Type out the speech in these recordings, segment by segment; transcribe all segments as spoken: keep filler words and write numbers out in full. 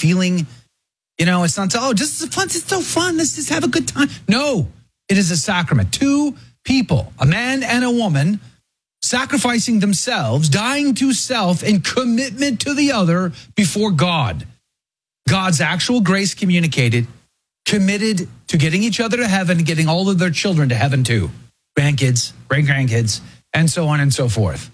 feeling, you know, it's not, oh, this is fun. It's so fun. Let's just have a good time. No, it is a sacrament. Two people, a man and a woman, sacrificing themselves, dying to self in commitment to the other before God. God's actual grace communicated, committed to getting each other to heaven and getting all of their children to heaven too. Grandkids, great-grandkids, and so on and so forth.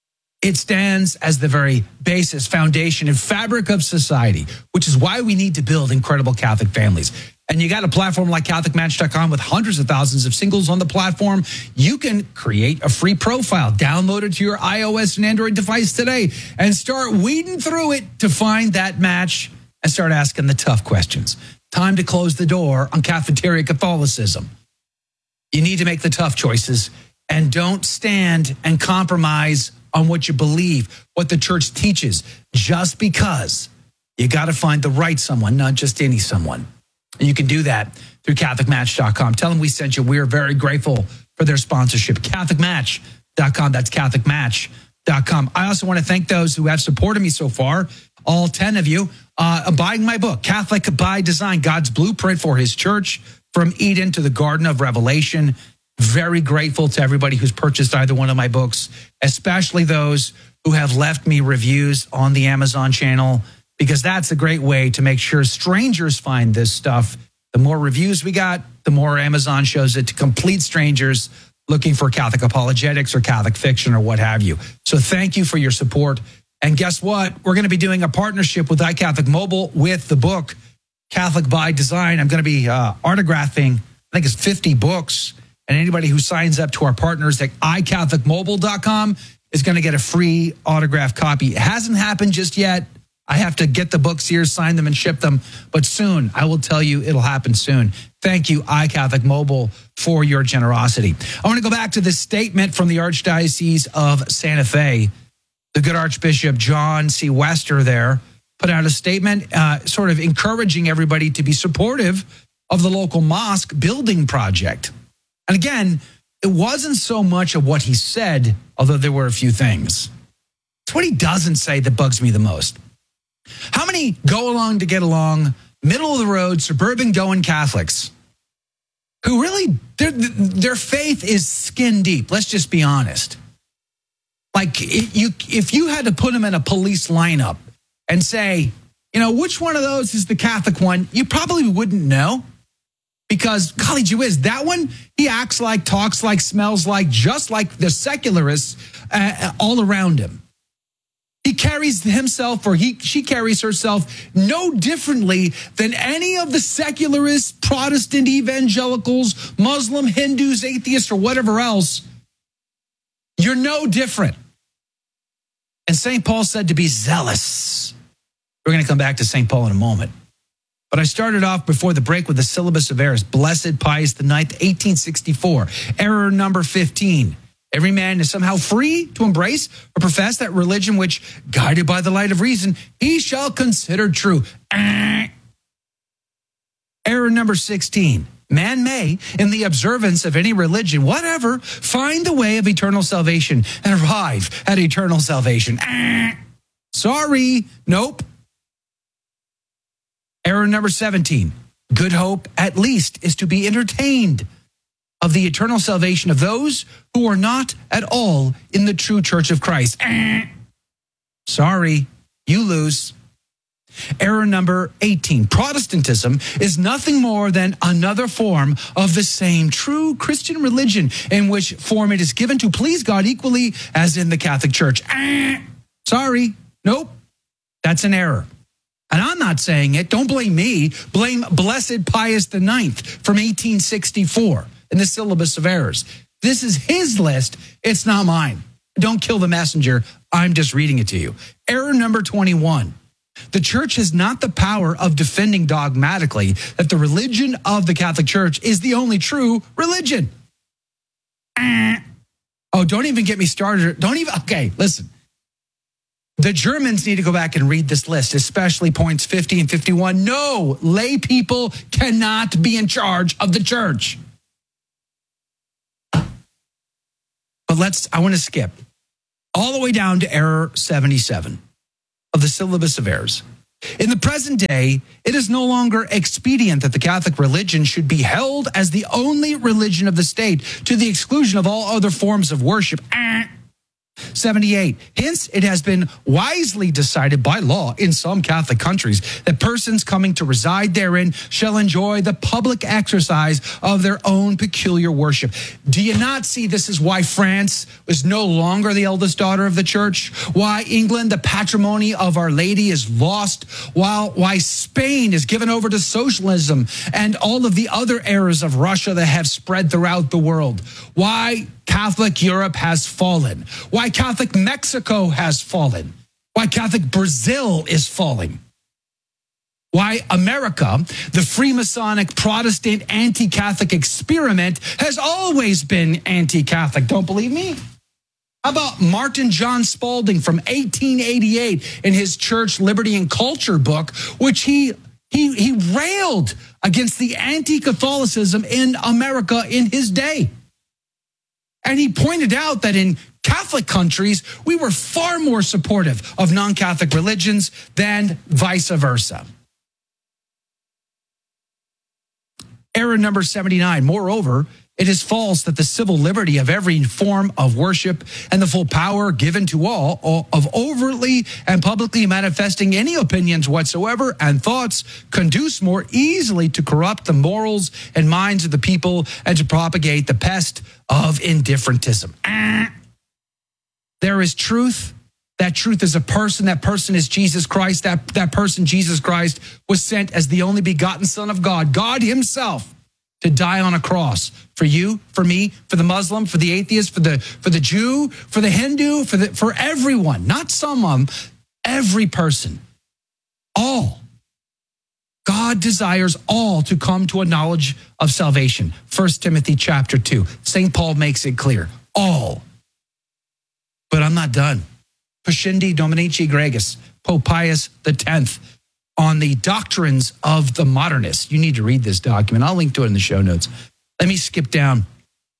It stands as the very basis, foundation, and fabric of society, which is why we need to build incredible Catholic families. And you got a platform like Catholic Match dot com with hundreds of thousands of singles on the platform. You can create a free profile, download it to your iOS and Android device today, and start weeding through it to find that match and start asking the tough questions. Time to close the door on cafeteria Catholicism. You need to make the tough choices and don't stand and compromise on what you believe, what the church teaches, just because. You got to find the right someone, not just any someone. And you can do that through Catholic Match dot com. Tell them we sent you. We are very grateful for their sponsorship. Catholic Match dot com. That's Catholic Match dot com. I also want to thank those who have supported me so far, all ten of you, uh, buying my book, Catholic by Design, God's Blueprint for His Church, from Eden to the Garden of Revelation. Very grateful to everybody who's purchased either one of my books, especially those who have left me reviews on the Amazon channel, because that's a great way to make sure strangers find this stuff. The more reviews we got, the more Amazon shows it to complete strangers looking for Catholic apologetics or Catholic fiction or what have you. So thank you for your support. And guess what? We're going to be doing a partnership with iCatholic Mobile with the book, Catholic by Design. I'm going to be uh, autographing, I think it's fifty books. And anybody who signs up to our partners at i catholic mobile dot com is going to get a free autographed copy. It hasn't happened just yet. I have to get the books here, sign them, and ship them. But soon, I will tell you, it'll happen soon. Thank you, iCatholic Mobile, for your generosity. I want to go back to this statement from the Archdiocese of Santa Fe. The good Archbishop John C. Wester there put out a statement uh, sort of encouraging everybody to be supportive of the local mosque building project. And again, it wasn't so much of what he said, although there were a few things. It's what he doesn't say that bugs me the most. How many go along to get along, middle of the road, suburban going Catholics who really, their, their faith is skin deep? Let's just be honest. Like, it, you, if you had to put them in a police lineup and say, you know, which one of those is the Catholic one, you probably wouldn't know. Because, golly gee whiz, that one, he acts like, talks like, smells like, just like the secularists uh, all around him. He carries himself, or he she carries herself no differently than any of the secularists, Protestant evangelicals, Muslim, Hindus, atheists, or whatever else. You're no different. And Saint Paul said to be zealous. We're going to come back to Saint Paul in a moment. But I started off before the break with the Syllabus of Errors, Blessed Pius the Ninth, eighteen sixty-four. Error number fifteen. Every man is somehow free to embrace or profess that religion which, guided by the light of reason, he shall consider true. Ah. Error number sixteen. Man may, in the observance of any religion, whatever, find the way of eternal salvation and arrive at eternal salvation. Ah. Sorry, nope. Error number seventeen. Good hope, at least, is to be entertained of the eternal salvation of those who are not at all in the true Church of Christ. Sorry, you lose. Error number eighteen. Protestantism is nothing more than another form of the same true Christian religion, in which form it is given to please God equally as in the Catholic Church. Sorry, nope, that's an error. And I'm not saying it. Don't blame me. Blame Blessed Pius the Ninth from eighteen sixty-four in the Syllabus of Errors. This is his list. It's not mine. Don't kill the messenger. I'm just reading it to you. Error number twenty-one. The church has not the power of defending dogmatically that the religion of the Catholic Church is the only true religion. Oh, don't even get me started. Don't even, okay, listen. The Germans need to go back and read this list, especially points fifty and fifty-one. No, lay people cannot be in charge of the church. But let's, I want to skip all the way down to error seventy-seven of the Syllabus of Errors. In the present day, it is no longer expedient that the Catholic religion should be held as the only religion of the state to the exclusion of all other forms of worship. seventy-eight. Hence, it has been wisely decided by law in some Catholic countries that persons coming to reside therein shall enjoy the public exercise of their own peculiar worship. Do you not see this is why France is no longer the eldest daughter of the church? Why England, the patrimony of Our Lady, is lost? While why Spain is given over to socialism and all of the other errors of Russia that have spread throughout the world? Why Catholic Europe has fallen? Why Catholic Mexico has fallen? Why Catholic Brazil is falling? Why America, the Freemasonic Protestant anti-Catholic experiment, has always been anti-Catholic. Don't believe me? How about Martin John Spalding from eighteen eighty-eight in his Church, Liberty, and Culture book, which he he he railed against the anti-Catholicism in America in his day. And he pointed out that in Catholic countries, we were far more supportive of non-Catholic religions than vice versa. Error number seventy-nine. Moreover, it is false that the civil liberty of every form of worship and the full power given to all of overtly and publicly manifesting any opinions whatsoever and thoughts conduce more easily to corrupt the morals and minds of the people and to propagate the pest of indifferentism. Ah. There is truth. That truth is a person. That person is Jesus Christ. That, that person, Jesus Christ, was sent as the only begotten Son of God, God himself, to die on a cross for you, for me, for the Muslim, for the atheist, for the for the Jew, for the Hindu, for the for everyone, not some of them, every person, all. God desires all to come to a knowledge of salvation. First Timothy chapter two. Saint Paul makes it clear. All. But I'm not done. Pascendi Dominici Gregis, Pope Pius the tenth, on the doctrines of the modernists. You need to read this document. I'll link to it in the show notes. Let me skip down.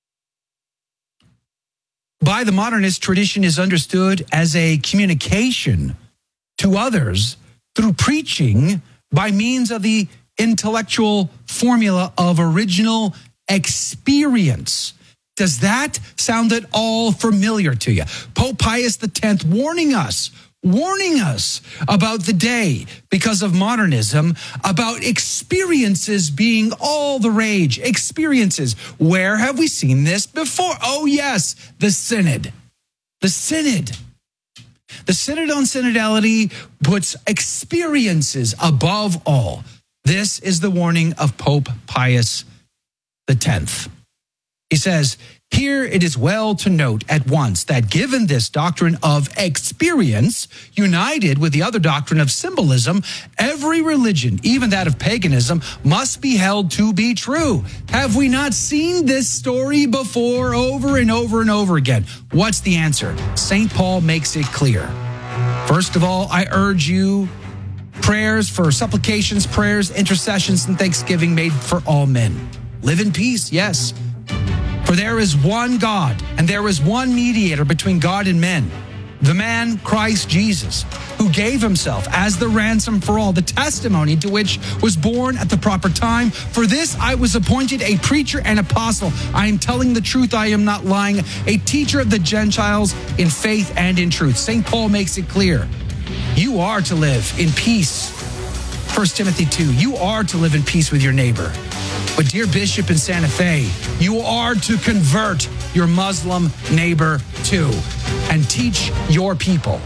By the modernist, tradition is understood as a communication to others through preaching by means of the intellectual formula of original experience. Does that sound at all familiar to you? Pope Pius the tenth warning us, warning us about the day because of modernism, about experiences being all the rage. Experiences. Where have we seen this before? Oh, yes, the Synod. The Synod. The Synod on Synodality puts experiences above all. This is the warning of Pope Pius the tenth. He says, here it is well to note at once that given this doctrine of experience, united with the other doctrine of symbolism, every religion, even that of paganism, must be held to be true. Have we not seen this story before over and over and over again? What's the answer? Saint Paul makes it clear. First of all, I urge you prayers for supplications, prayers, intercessions, and thanksgiving made for all men. Live in peace, yes. For there is one God, and there is one mediator between God and men, the man Christ Jesus, who gave himself as the ransom for all, the testimony to which was born at the proper time. For this I was appointed a preacher and apostle. I am telling the truth, I am not lying, a teacher of the Gentiles in faith and in truth. Saint Paul makes it clear. You are to live in peace. First Timothy two, you are to live in peace with your neighbor. But dear Bishop in Santa Fe, you are to convert your Muslim neighbor too and teach your people.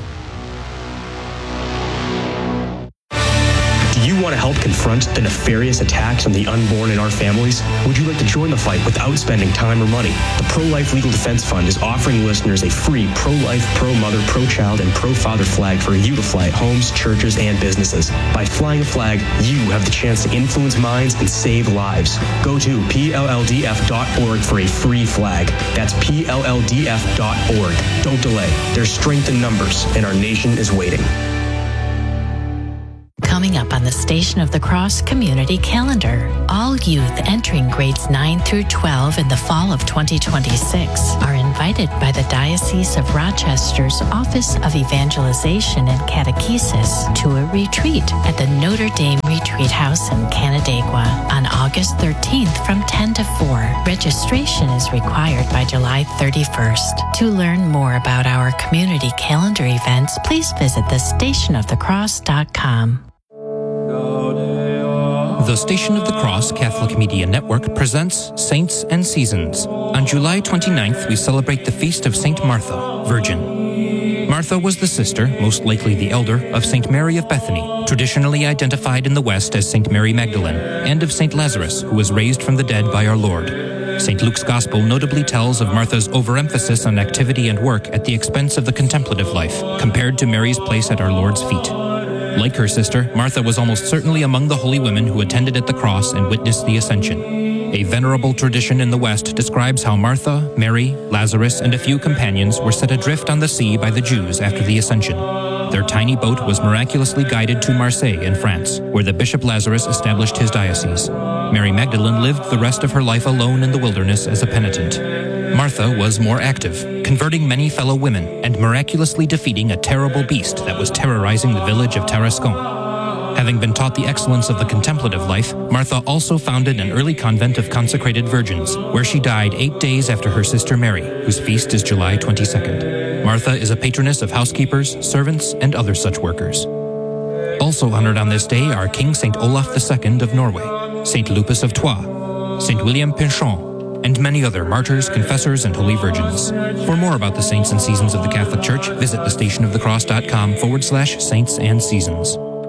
Do you want to help confront the nefarious attacks on the unborn in our families? Would you like to join the fight without spending time or money? The Pro-Life Legal Defense Fund is offering listeners a free pro-life, pro-mother, pro-child, and pro-father flag for you to fly at homes, churches, and businesses. By flying a flag, you have the chance to influence minds and save lives. Go to P L L D F dot org for a free flag. That's P L L D F dot org. Don't delay. There's strength in numbers, and our nation is waiting. Coming up on the Station of the Cross Community Calendar. All youth entering grades nine through twelve in the fall of twenty twenty-six are invited by the Diocese of Rochester's Office of Evangelization and Catechesis to a retreat at the Notre Dame Retreat House in Canandaigua on August thirteenth from ten to four. Registration is required by July thirty-first. To learn more about our community calendar events, please visit the station of the cross dot com. The Station of the Cross Catholic Media Network presents Saints and Seasons. On July twenty-ninth, we celebrate the feast of Saint Martha, Virgin. Martha was the sister, most likely the elder, of Saint Mary of Bethany, traditionally identified in the West as Saint Mary Magdalene, and of Saint Lazarus, who was raised from the dead by our Lord. Saint Luke's Gospel notably tells of Martha's overemphasis on activity and work at the expense of the contemplative life, compared to Mary's place at our Lord's feet. Like her sister, Martha was almost certainly among the holy women who attended at the cross and witnessed the Ascension. A venerable tradition in the West describes how Martha, Mary, Lazarus, and a few companions were set adrift on the sea by the Jews after the Ascension. Their tiny boat was miraculously guided to Marseille in France, where the Bishop Lazarus established his diocese. Mary Magdalene lived the rest of her life alone in the wilderness as a penitent. Martha was more active, converting many fellow women and miraculously defeating a terrible beast that was terrorizing the village of Tarascon. Having been taught the excellence of the contemplative life, Martha also founded an early convent of consecrated virgins, where she died eight days after her sister Mary, whose feast is July twenty-second. Martha is a patroness of housekeepers, servants, and other such workers. Also honored on this day are King Saint Olaf the Second of Norway, Saint Lupus of Troyes, Saint William Pinchon, and many other martyrs, confessors, and holy virgins. For more about the saints and seasons of the Catholic Church, visit the stationofthecross.com forward slash saints and seasons.